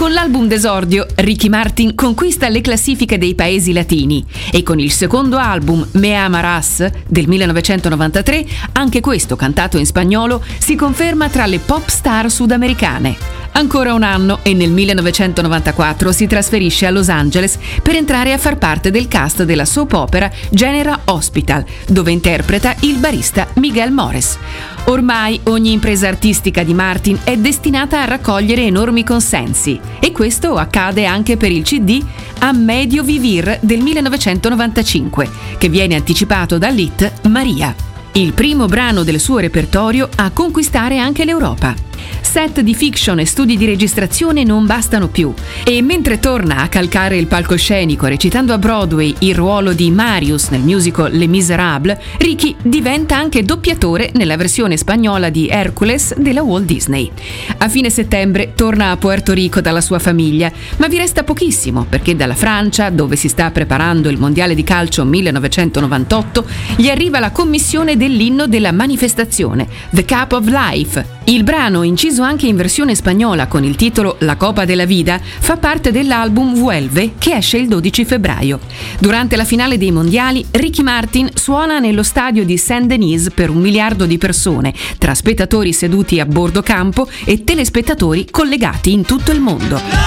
Con l'album d'esordio, Ricky Martin conquista le classifiche dei paesi latini e con il secondo album Me Amarás del 1993, anche questo cantato in spagnolo, si conferma tra le pop star sudamericane. Ancora un anno e nel 1994 si trasferisce a Los Angeles per entrare a far parte del cast della soap opera General Hospital, dove interpreta il barista Miguel Mores. Ormai ogni impresa artistica di Martin è destinata a raccogliere enormi consensi e questo accade anche per il CD A Medio Vivir del 1995, che viene anticipato dall'hit Maria, il primo brano del suo repertorio a conquistare anche l'Europa. Set di fiction e studi di registrazione non bastano più e mentre torna a calcare il palcoscenico recitando a Broadway il ruolo di Marius nel musical Les Misérables, Ricky diventa anche doppiatore nella versione spagnola di Hércules della Walt Disney. A fine settembre torna a Puerto Rico dalla sua famiglia, ma vi resta pochissimo perché dalla Francia, dove si sta preparando il Mondiale di calcio 1998, gli arriva la commissione dell'inno della manifestazione, The Cup of Life. Il brano, inciso anche in versione spagnola con il titolo La Copa della Vida, fa parte dell'album Vuelve, che esce il 12 febbraio. Durante la finale dei mondiali, Ricky Martin suona nello stadio di Saint-Denis per 1 miliardo di persone, tra spettatori seduti a bordo campo e telespettatori collegati in tutto il mondo.